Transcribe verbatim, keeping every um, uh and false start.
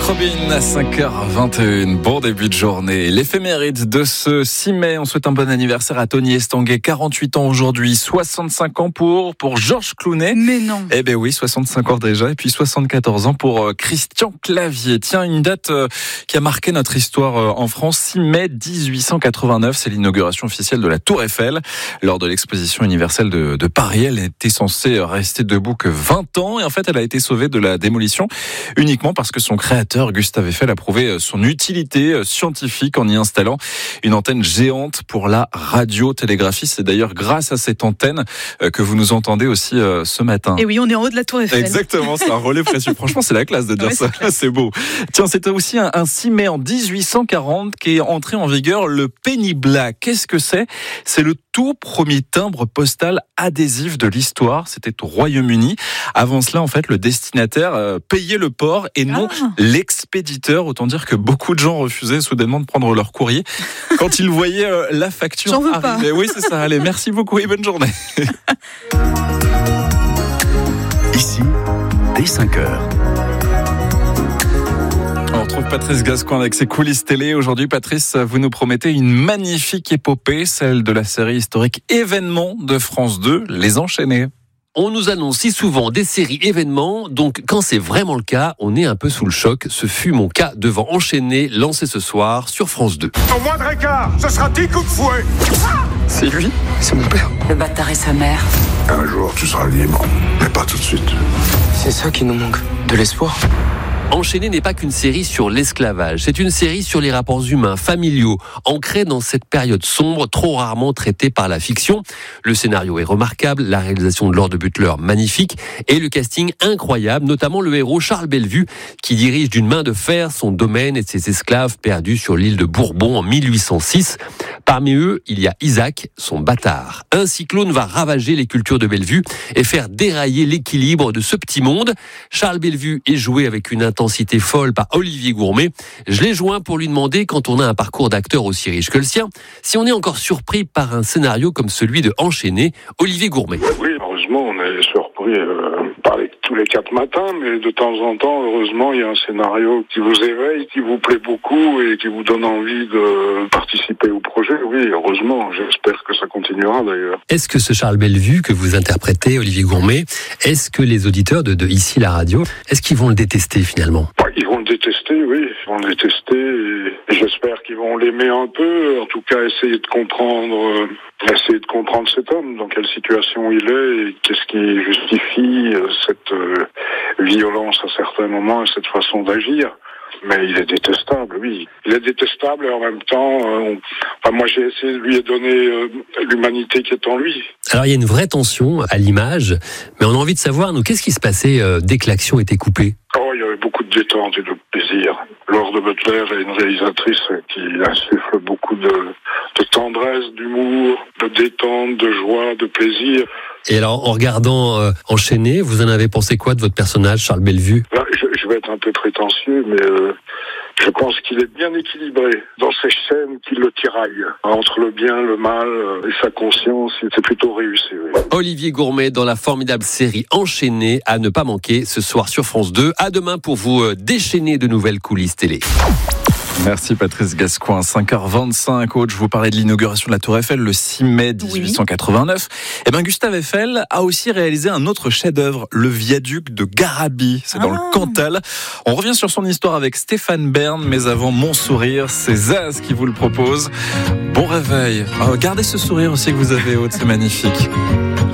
Robin à cinq heures vingt et une. Bon début de journée. L'éphéméride de ce six mai. On souhaite un bon anniversaire à Tony Estanguet, quarante-huit ans aujourd'hui, soixante-cinq ans pour, pour Georges Clooney. Mais non. Eh ben oui, soixante-cinq ans déjà, et puis soixante-quatorze ans pour Christian Clavier. Tiens, une date qui a marqué notre histoire en France. six mai dix-huit cent quatre-vingt-neuf, c'est l'inauguration officielle de la Tour Eiffel. Lors de l'exposition universelle de, de Paris, elle était censée rester debout que vingt ans, et en fait, elle a été sauvée de la démolition uniquement parce que son créateur, Gustave Eiffel, a prouvé son utilité scientifique en y installant une antenne géante pour la radiotélégraphie. C'est d'ailleurs grâce à cette antenne que vous nous entendez aussi ce matin. Et oui, on est en haut de la Tour Eiffel. Exactement, c'est un relais précieux. Franchement, c'est la classe de dire ouais, ça. C'est, c'est beau. Tiens, c'était aussi un, un six mai en dix-huit cent quarante qu'est entré en vigueur le penny black. Qu'est-ce que c'est ? C'est le tout premier timbre postal adhésif de l'histoire. C'était au Royaume-Uni. Avant cela, en fait, le destinataire euh, payait le port et non ah. l'expéditeur. Autant dire que beaucoup de gens refusaient soudainement de prendre leur courrier quand ils voyaient euh, la facture J'en veux arriver. Pas. Oui, c'est ça. Allez, merci beaucoup et bonne journée. Ici, dès cinq heures. On retrouve Patrice Gascoin avec ses coulisses télé. Aujourd'hui, Patrice, vous nous promettez une magnifique épopée, celle de la série historique Événements de France deux, Les Enchaînés. On nous annonce si souvent des séries événements, donc quand c'est vraiment le cas, on est un peu sous le choc. Ce fut mon cas devant Enchaîné, lancé ce soir sur France deux. Au moindre écart, ce sera dix coups de fouet. C'est lui ? C'est mon père. Le bâtard et sa mère. Un jour, tu seras libre, mais pas tout de suite. C'est ça qui nous manque, de l'espoir. Enchaîné n'est pas qu'une série sur l'esclavage, c'est une série sur les rapports humains, familiaux, ancrés dans cette période sombre, trop rarement traitée par la fiction. Le scénario est remarquable, la réalisation de Lord de Butler magnifique, et le casting incroyable, notamment le héros Charles Bellevue, qui dirige d'une main de fer son domaine et ses esclaves perdus sur l'île de Bourbon en mille huit cent six. Parmi eux, il y a Isaac, son bâtard. Un cyclone va ravager les cultures de Bellevue et faire dérailler l'équilibre de ce petit monde. Charles Bellevue est joué avec une intensité folle par Olivier Gourmet. Je l'ai joint pour lui demander, quand on a un parcours d'acteur aussi riche que le sien, si on est encore surpris par un scénario comme celui de Enchaîné. Olivier Gourmet. Oui, heureusement, on est surpris euh, par les, tous les quatre matins, mais de temps en temps, heureusement, il y a un scénario qui vous éveille, qui vous plaît beaucoup et qui vous donne envie de participer au projet. Oui, heureusement, j'espère que ça continuera d'ailleurs. Est-ce que ce Charles Bellevue que vous interprétez, Olivier Gourmet, est-ce que les auditeurs de, de Ici la radio, est-ce qu'ils vont le détester finalement ? Ouais, ils vont le détester, oui, ils vont le détester et, et j'espère qu'ils vont l'aimer un peu, en tout cas essayer de comprendre, euh, essayer de comprendre cet homme, dans quelle situation il est et qu'est-ce qui justifie euh, cette euh, violence à certains moments et cette façon d'agir. Mais il est détestable, oui. Il est détestable et en même temps, euh, on... enfin, moi j'ai essayé de lui donner euh, l'humanité qui est en lui. Alors il y a une vraie tension à l'image, mais on a envie de savoir, nous, qu'est-ce qui se passait euh, dès que l'action était coupée ? Oh, il y avait beaucoup de détente et de plaisir. Lord de Butler est une réalisatrice qui insuffle beaucoup de, de tendresse, d'humour, de détente, de joie, de plaisir. Et alors, en regardant euh, Enchaîné, vous en avez pensé quoi de votre personnage, Charles Bellevue ? Là, je, je vais être un peu prétentieux, mais euh, je pense qu'il est bien équilibré dans ces scènes qui le tiraillent. Entre le bien, le mal et sa conscience, c'est plutôt réussi. Oui. Olivier Gourmet dans la formidable série Enchaîné, à ne pas manquer ce soir sur France deux. À demain pour vous euh, déchaîner de nouvelles coulisses télé. Merci Patrice Gascoin. cinq heures vingt-cinq, coach, je vous parlais de l'inauguration de la Tour Eiffel le six mai dix-huit cent quatre-vingt-neuf. Oui. Eh ben, Gustave Eiffel a aussi réalisé un autre chef-d'œuvre, le viaduc de Garabit. C'est dans ah. le Cantal. On revient sur son histoire avec Stéphane Bern, mais avant mon sourire, c'est Zaz qui vous le propose. Bon réveil. Oh, gardez ce sourire aussi que vous avez, Aude, c'est magnifique.